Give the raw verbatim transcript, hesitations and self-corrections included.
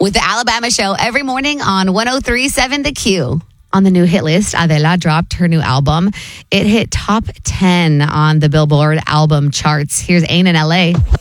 with the Alabama Show every morning on one oh three point seven The Q. On the new hit list, Adela dropped her new album. It hit top ten on the Billboard album charts. Here's Ain in L A.